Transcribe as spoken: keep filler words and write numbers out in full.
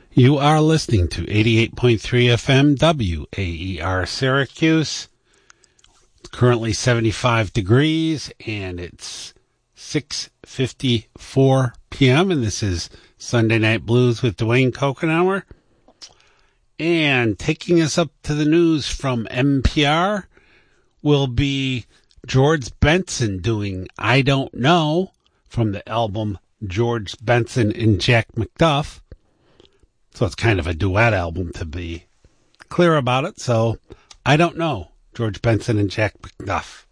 You are listening to eighty-eight point three F M W A E R Syracuse. It's currently seventy-five degrees and it's six fifty-four p.m. and this is Sunday Night Blues with Dwayne Kokenauer. And taking us up to the news from N P R will be George Benson doing I Don't Know from the album George Benson and Jack McDuff. So it's kind of a duet album to be clear about it. So I Don't Know, George Benson and Jack McDuff.